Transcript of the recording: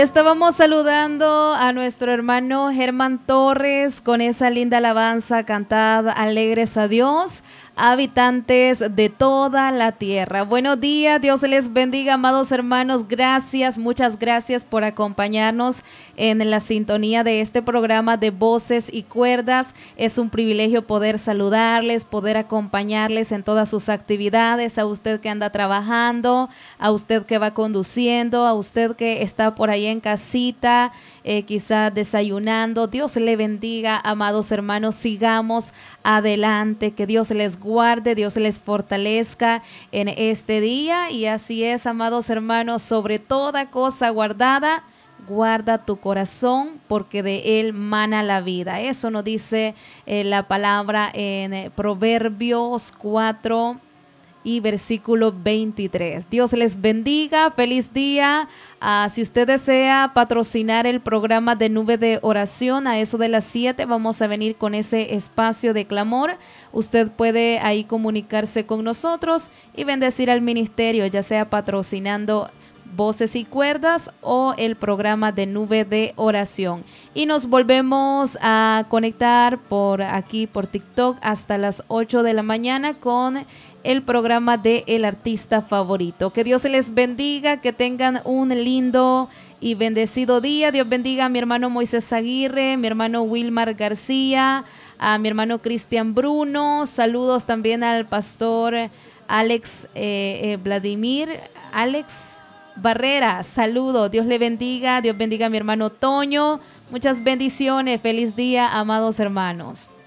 Estábamos saludando a nuestro hermano Germán Torres con esa linda alabanza, cantad alegres a Dios, habitantes de toda la tierra. Buenos días, Dios les bendiga, amados hermanos. Gracias, muchas gracias por acompañarnos en la sintonía de este programa de Voces y Cuerdas. Es un privilegio poder saludarles, poder acompañarles en todas sus actividades, a usted que anda trabajando, a usted que va conduciendo, a usted que está por ahí en casita, quizá desayunando. Dios le bendiga, amados hermanos. Sigamos adelante, que Dios les guarde, Dios les fortalezca en este día. Y así es, amados hermanos, sobre toda cosa guardada, guarda tu corazón, porque de él mana la vida. Eso nos dice la palabra en Proverbios 4 y versículo 23. Dios les bendiga, feliz día. Si usted desea patrocinar el programa de Nube de Oración, a eso de las 7 vamos a venir con ese espacio de clamor. Usted puede ahí comunicarse con nosotros y bendecir al ministerio, ya sea patrocinando Voces y Cuerdas o el programa de Nube de Oración. Y nos volvemos a conectar por aquí, por TikTok, hasta las 8 de la mañana con el programa de El Artista Favorito. Que Dios les bendiga, que tengan un lindo y bendecido día. Dios bendiga a mi hermano Moisés Aguirre, mi hermano Wilmar García, a mi hermano Cristian Bruno. Saludos también al pastor Alex Vladimir, Alex Barrera, saludos, Dios le bendiga, Dios bendiga a mi hermano Toño, muchas bendiciones, feliz día, amados hermanos.